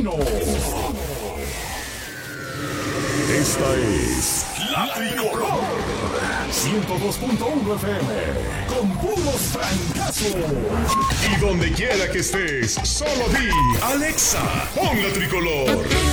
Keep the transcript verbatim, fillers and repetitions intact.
Matutino. Esta es La Tricolor. ciento dos punto uno F M. Con puros francazos. Y donde quiera que estés, solo di Alexa, pon La Tricolor.